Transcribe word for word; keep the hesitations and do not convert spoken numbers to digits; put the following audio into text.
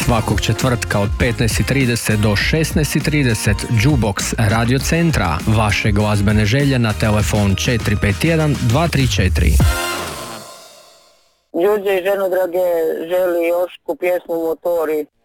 Svakog četvrtka od petnaest i trideset do šesnaest i trideset Jukebox Radio Centra. Vaše glazbene želje na telefon četiri pet jedan dva tri četiri. Đurđe i ženo drage želi Jošku pjesmu Motori.